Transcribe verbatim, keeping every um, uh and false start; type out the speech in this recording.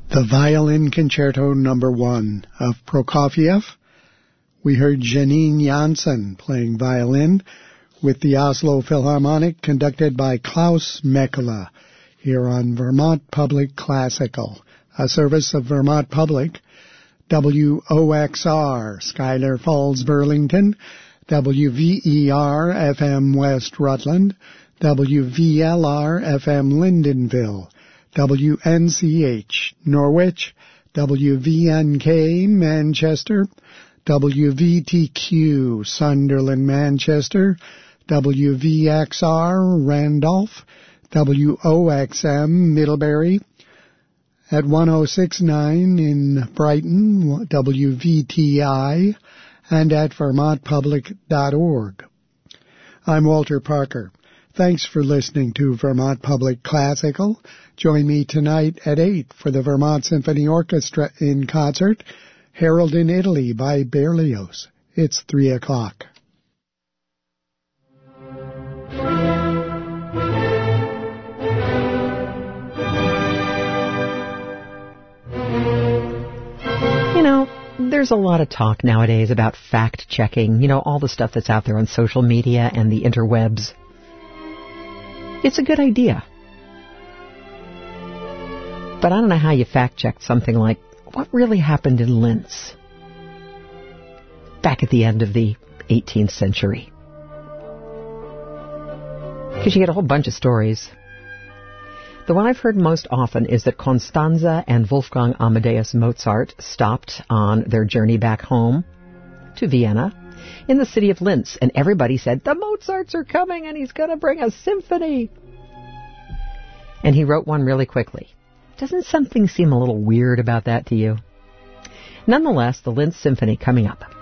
The Violin Concerto Number One of Prokofiev. We heard Janine Janssen playing violin with the Oslo Philharmonic, conducted by Klaus Mekula, here on Vermont Public Classical, a service of Vermont Public, W O X R, Schuyler Falls, Burlington, W V E R F M West Rutland, W V L R F M Lyndonville, W N C H Norwich, W V N K Manchester, W V T Q Sunderland Manchester, W V X R Randolph, W O X M Middlebury, at one oh six point nine in Brighton, W V T I, and at vermont public dot org. I'm Walter Parker. Thanks for listening to Vermont Public Classical. Join me tonight at eight for the Vermont Symphony Orchestra in concert, Harold in Italy by Berlioz. It's three o'clock. You know, there's a lot of talk nowadays about fact-checking, you know, all the stuff that's out there on social media and the interwebs. It's a good idea. But I don't know how you fact-check something like, what really happened in Linz back at the end of the eighteenth century? Because you get a whole bunch of stories. The one I've heard most often is that Constanze and Wolfgang Amadeus Mozart stopped on their journey back home to Vienna in the city of Linz, and everybody said, the Mozarts are coming and he's going to bring a symphony. And he wrote one really quickly. Doesn't something seem a little weird about that to you? Nonetheless, the Linz Symphony coming up.